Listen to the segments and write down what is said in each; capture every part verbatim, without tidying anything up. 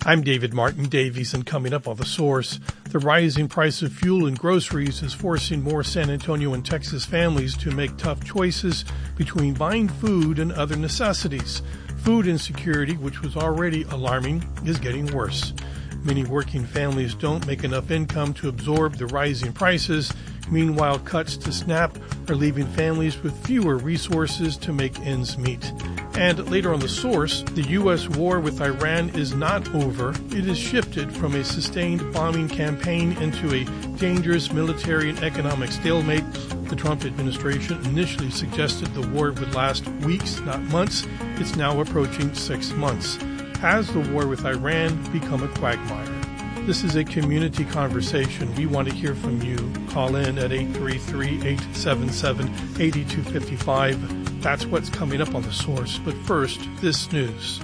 I'm David Martin Davies, and coming up on The Source, the rising price of fuel and groceries is forcing more San Antonio and Texas families to make tough choices between buying food and other necessities. Food insecurity, which was already alarming, is getting worse. Many working families don't make enough income to absorb the rising prices. Meanwhile, cuts to SNAP are leaving families with fewer resources to make ends meet. And later on The Source, the U S war with Iran is not over. It has shifted from a sustained bombing campaign into a dangerous military and economic stalemate. The Trump administration initially suggested the war would last weeks, not months. It's now approaching six months. Has the war with Iran become a quagmire? This is a community conversation. We want to hear from you. Call in at eight three three, eight seven seven, eight two five five. That's what's coming up on The Source. But first, this news.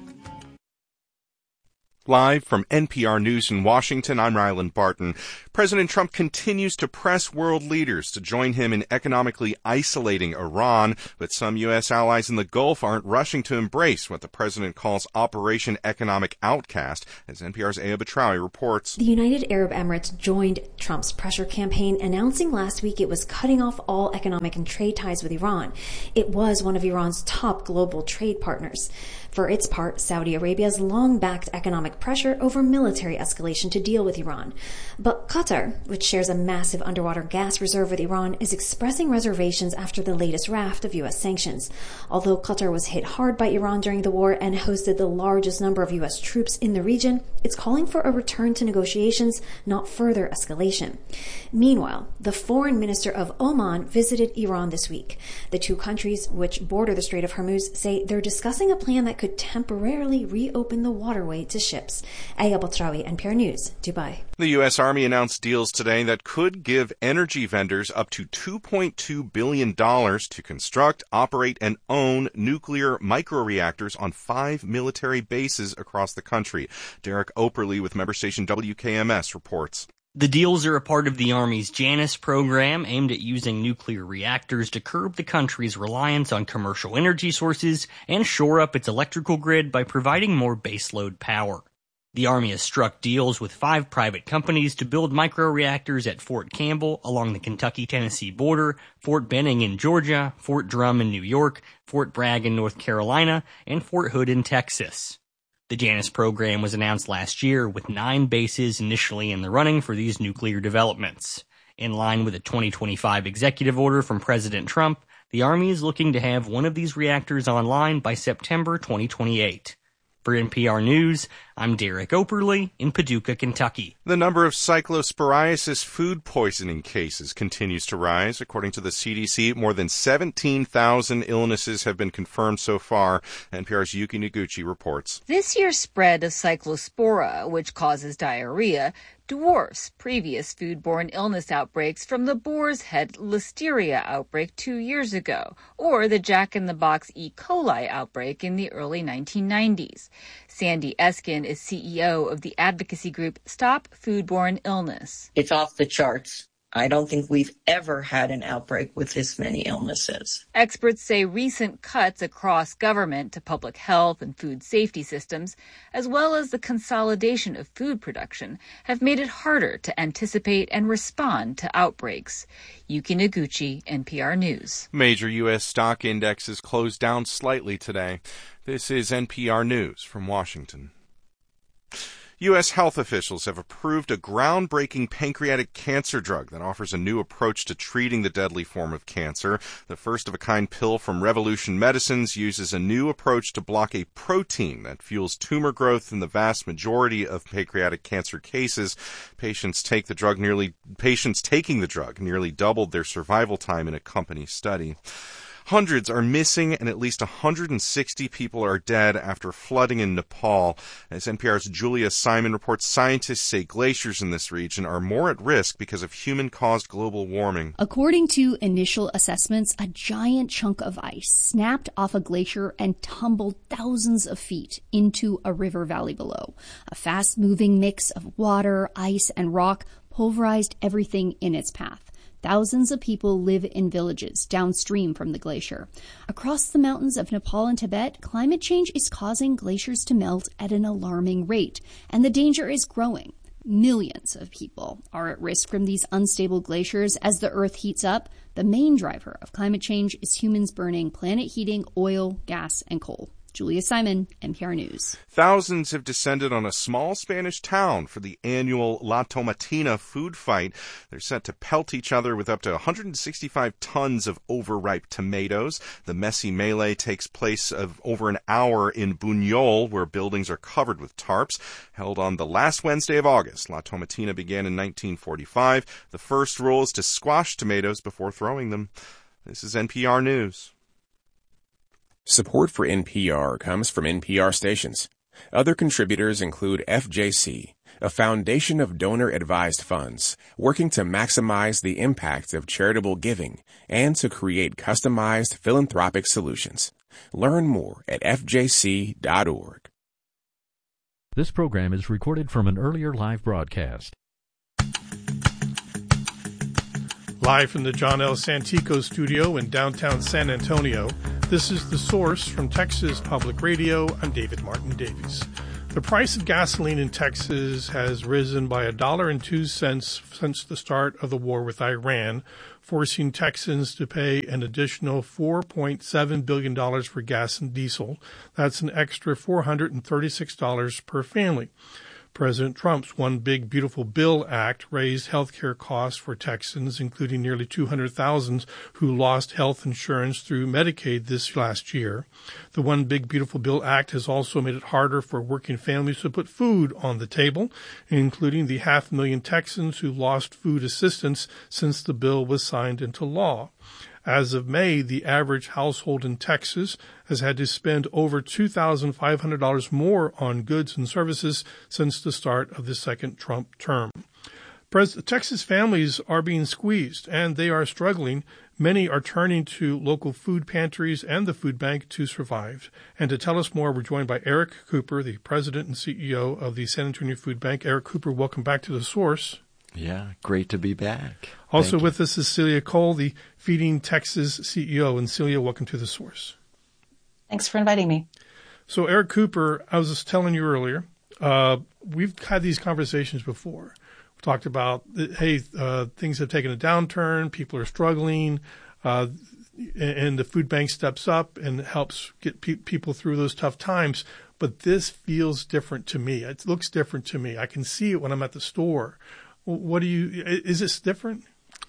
Live from N P R News in Washington, I'm Ryland Barton. President Trump continues to press world leaders to join him in economically isolating Iran, but some U S allies in the Gulf aren't rushing to embrace what the president calls Operation Economic Outcast, as N P R's Aya Batrawi reports. The United Arab Emirates joined Trump's pressure campaign, announcing last week it was cutting off all economic and trade ties with Iran. It was one of Iran's top global trade partners. For its part, Saudi Arabia has long backed economic pressure over military escalation to deal with Iran. But Qatar, which shares a massive underwater gas reserve with Iran, is expressing reservations after the latest raft of U S sanctions. Although Qatar was hit hard by Iran during the war and hosted the largest number of U S troops in the region, it's calling for a return to negotiations, not further escalation. Meanwhile, the foreign minister of Oman visited Iran this week. The two countries, which border the Strait of Hormuz, say they're discussing a plan that could temporarily reopen the waterway to ships. Aya Batrawi, N P R News, Dubai. The U S Army announced deals today that could give energy vendors up to two point two billion dollars to construct, operate, and own nuclear microreactors on five military bases across the country. Derek Operly with member station W K M S reports. The deals are a part of the Army's Janus program aimed at using nuclear reactors to curb the country's reliance on commercial energy sources and shore up its electrical grid by providing more baseload power. The Army has struck deals with five private companies to build microreactors at Fort Campbell along the Kentucky-Tennessee border, Fort Benning in Georgia, Fort Drum in New York, Fort Bragg in North Carolina, and Fort Hood in Texas. The Janus program was announced last year with nine bases initially in the running for these nuclear developments. In line with a twenty twenty-five executive order from President Trump, the Army is looking to have one of these reactors online by September twenty twenty-eight. For N P R News, I'm Derek Operly in Paducah, Kentucky. The number of cyclosporiasis food poisoning cases continues to rise. According to the C D C, more than seventeen thousand illnesses have been confirmed so far. N P R's Yuki Noguchi reports. This year's spread of cyclospora, which causes diarrhea, dwarfs previous foodborne illness outbreaks from the boar's head listeria outbreak two years ago, or the Jack-in-the-Box E. coli outbreak in the early nineteen nineties. Sandy Eskin is C E O of the advocacy group Stop Foodborne Illness. It's off the charts. I don't think we've ever had an outbreak with this many illnesses. Experts say recent cuts across government to public health and food safety systems, as well as the consolidation of food production, have made it harder to anticipate and respond to outbreaks. Yuki Noguchi, N P R News. Major U S stock indexes closed down slightly today. This is N P R News from Washington. U S health officials have approved a groundbreaking pancreatic cancer drug that offers a new approach to treating the deadly form of cancer. The first-of-a-kind pill from Revolution Medicines uses a new approach to block a protein that fuels tumor growth in the vast majority of pancreatic cancer cases. Patients take the drug nearly patients taking the drug nearly doubled their survival time in a company study. Hundreds are missing and at least one hundred sixty people are dead after flooding in Nepal. As N P R's Julia Simon reports, scientists say glaciers in this region are more at risk because of human-caused global warming. According to initial assessments, a giant chunk of ice snapped off a glacier and tumbled thousands of feet into a river valley below. A fast-moving mix of water, ice, and rock pulverized everything in its path. Thousands of people live in villages downstream from the glacier. Across the mountains of Nepal and Tibet, climate change is causing glaciers to melt at an alarming rate, and the danger is growing. Millions of people are at risk from these unstable glaciers as the Earth heats up. The main driver of climate change is humans burning planet heating oil, gas, and coal. Julia Simon, N P R News. Thousands have descended on a small Spanish town for the annual La Tomatina food fight. They're set to pelt each other with up to one hundred sixty-five tons of overripe tomatoes. The messy melee takes place of over an hour in Buñol, where buildings are covered with tarps. Held on the last Wednesday of August, La Tomatina began in nineteen forty-five. The first rule is to squash tomatoes before throwing them. This is N P R News. Support for N P R comes from N P R stations. Other contributors include F J C, a foundation of donor-advised funds working to maximize the impact of charitable giving and to create customized philanthropic solutions. Learn more at f j c dot org. This program is recorded from an earlier live broadcast. Live from the John L. Santico studio in downtown San Antonio, this is The Source from Texas Public Radio. I'm David Martin Davies. The price of gasoline in Texas has risen by one dollar and two cents since the start of the war with Iran, forcing Texans to pay an additional four point seven billion dollars for gas and diesel. That's an extra four hundred thirty-six dollars per family. President Trump's One Big Beautiful Bill Act raised health care costs for Texans, including nearly two hundred thousand who lost health insurance through Medicaid this last year. The One Big Beautiful Bill Act has also made it harder for working families to put food on the table, including the half million Texans who lost food assistance since the bill was signed into law. As of May, the average household in Texas has had to spend over two thousand five hundred dollars more on goods and services since the start of the second Trump term. Pres- Texas families are being squeezed, and they are struggling. Many are turning to local food pantries and the food bank to survive. And to tell us more, we're joined by Eric Cooper, the president and C E O of the San Antonio Food Bank. Eric Cooper, welcome back to The Source. Yeah, great to be back. Also with us is Celia Cole, the Feeding Texas C E O. And Celia, welcome to The Source. Thanks for inviting me. So Eric Cooper, I was just telling you earlier, uh, we've had these conversations before. We've talked about, hey, uh, things have taken a downturn, people are struggling, uh, and the food bank steps up and helps get pe- people through those tough times. But this feels different to me. It looks different to me. I can see it when I'm at the store. What do you, is this different?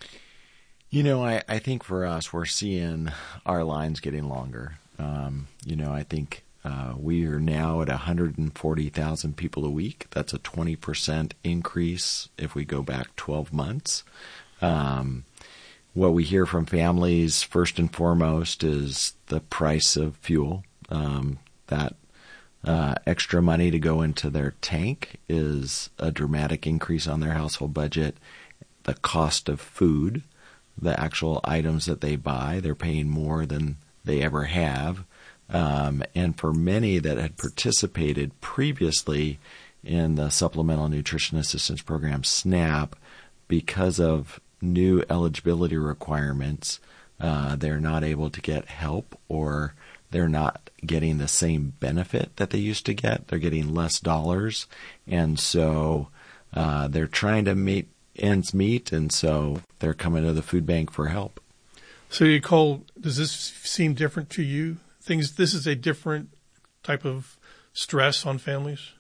You know, I, I think for us, we're seeing our lines getting longer. Um, you know, I think uh, we are now at one hundred forty thousand people a week. That's a twenty percent increase if we go back twelve months. Um, what we hear from families, first and foremost, is the price of fuel. Um, that Uh, extra money to go into their tank is a dramatic increase on their household budget. The cost of food, the actual items that they buy, they're paying more than they ever have. Um, and for many that had participated previously in the Supplemental Nutrition Assistance Program, SNAP, because of new eligibility requirements, uh, they're not able to get help, or they're not getting the same benefit that they used to get. They're getting less dollars. And so uh, they're trying to make ends meet, and so they're coming to the food bank for help. So, Nicole, does this seem different to you? Things. This is a different type of stress on families?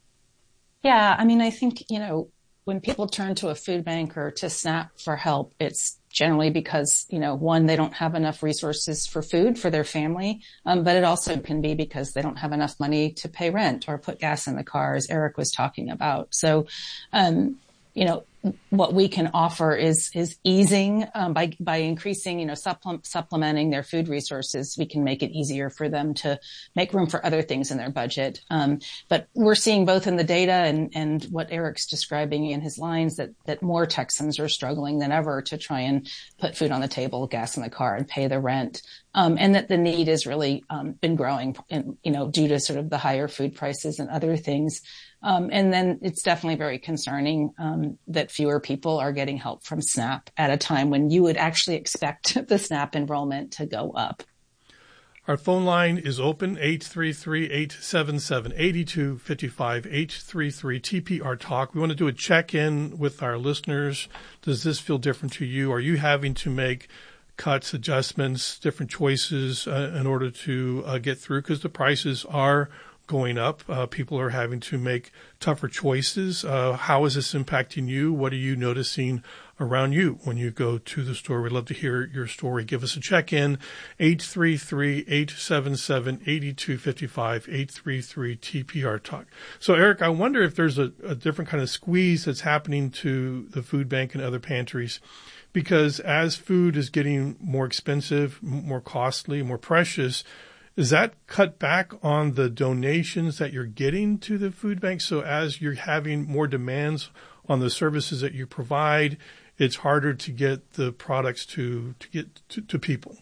Yeah, I mean, I think, you know, when people turn to a food bank or to SNAP for help, it's generally because, you know, one, they don't have enough resources for food for their family, um, but it also can be because they don't have enough money to pay rent or put gas in the car, as Eric was talking about. So, um, you know, what we can offer is is easing um, by by increasing, you know, supple- supplementing their food resources. We can make it easier for them to make room for other things in their budget. Um, but we're seeing both in the data and and what Eric's describing in his lines that that more Texans are struggling than ever to try and put food on the table, gas in the car, and pay the rent. Um, and that the need has really um, been growing, in, you know, due to sort of the higher food prices and other things. Um, and then it's definitely very concerning um, that fewer people are getting help from SNAP at a time when you would actually expect the SNAP enrollment to go up. Our phone line is open, eight three three, eight seven seven, eight two five five, eight three three T P R Talk. We want to do a check-in with our listeners. Does this feel different to you? Are you having to make cuts, adjustments, different choices uh, in order to uh, get through? Because the prices are going up. Uh, people are having to make tougher choices. Uh, how is this impacting you? What are you noticing around you when you go to the store? We'd love to hear your story. Give us a check-in, eight three three, eight seven seven, eight two five five, eight three three T P R Talk. So, Eric, I wonder if there's a, a different kind of squeeze that's happening to the food bank and other pantries, because as food is getting more expensive, more costly, more precious, is that cut back on the donations that you're getting to the food bank? So as you're having more demands on the services that you provide, it's harder to get the products to, to get to, to people.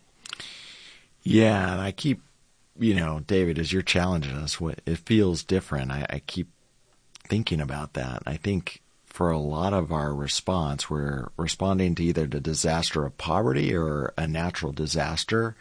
Yeah, and I keep, you know, David, as you're challenging us, what it feels different. I, I keep thinking about that. I think for a lot of our response, we're responding to either the disaster of poverty or a natural disaster.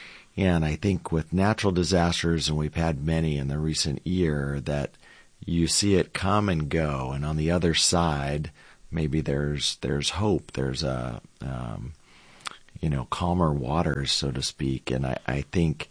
And I think with natural disasters, and we've had many in the recent year, that you see it come and go. And on the other side, maybe there's there's hope. There's a, um, you know, calmer waters, so to speak. And I, I think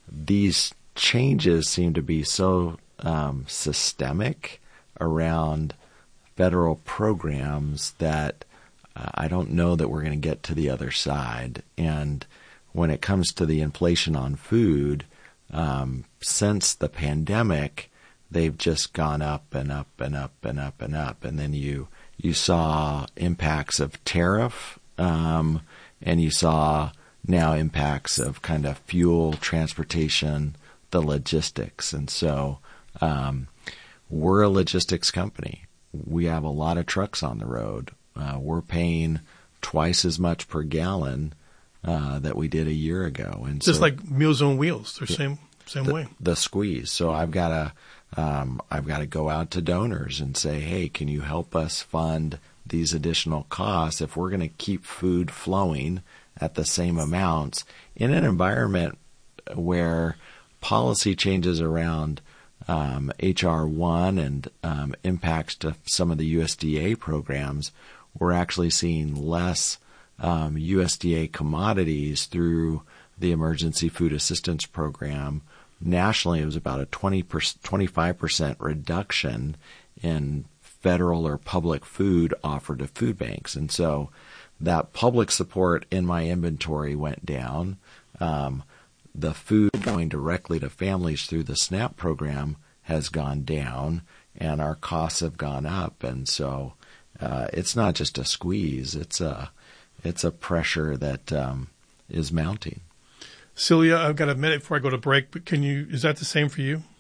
these changes seem to be so um, systemic around federal programs that uh, I don't know that we're going to get to the other side. And when it comes to the inflation on food, um, since the pandemic, they've just gone up and up and up and up and up. And then you you saw impacts of tariff, um, and you saw now impacts of kind of fuel, transportation, the logistics. And so um, we're a logistics company. We have a lot of trucks on the road. Uh, we're paying twice as much per gallon uh, that we did a year ago. And just so, like Meals on Wheels, they're the same same the, way. The squeeze. So I've got to um, I've got to go out to donors and say, hey, can you help us fund these additional costs if we're going to keep food flowing at the same amounts in an environment where policy changes around Um, H R one and um, impacts to some of the U S D A programs, we're actually seeing less um, U S D A commodities through the Emergency Food Assistance Program. Nationally, it was about a twenty, twenty-five percent reduction in federal or public food offered to food banks. And so that public support in my inventory went down. Um, The food going directly to families through the SNAP program has gone down, and our costs have gone up. And so uh, it's not just a squeeze; it's a it's a pressure that um, is mounting. Celia, I've got a minute before I go to break, but can you? Is that the same for you?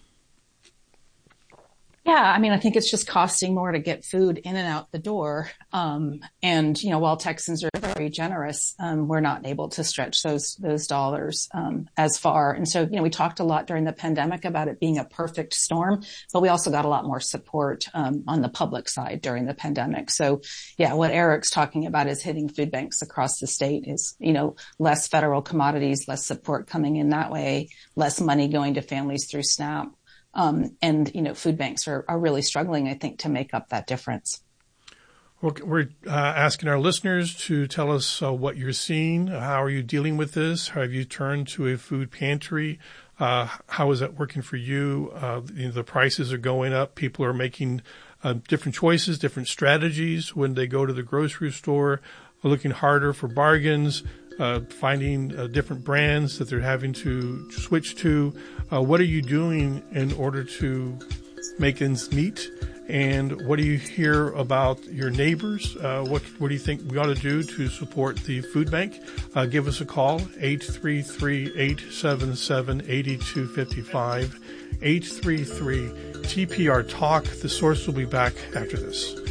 Yeah, I mean, I think it's just costing more to get food in and out the door. Um, and, you know, while Texans are very generous, um, we're not able to stretch those those dollars um, as far. And so, you know, we talked a lot during the pandemic about it being a perfect storm, but we also got a lot more support um, on the public side during the pandemic. So, yeah, what Eric's talking about is hitting food banks across the state is, you know, less federal commodities, less support coming in that way, less money going to families through SNAP. Um, and, you know, food banks are, are really struggling, I think, to make up that difference. We're uh, asking our listeners to tell us uh, what you're seeing. How are you dealing with this? Have you turned to a food pantry? Uh, how is that working for you? Uh, you know, the prices are going up. People are making uh, different choices, different strategies when they go to the grocery store, looking harder for bargains. Uh, finding uh, different brands that they're having to switch to. Uh, what are you doing in order to make ends meet? And what do you hear about your neighbors? Uh, what, what do you think we ought to do to support the food bank? Uh, give us a call, eight three three, eight seven seven, eight two five five, eight three three T P R Talk. The Source will be back after this.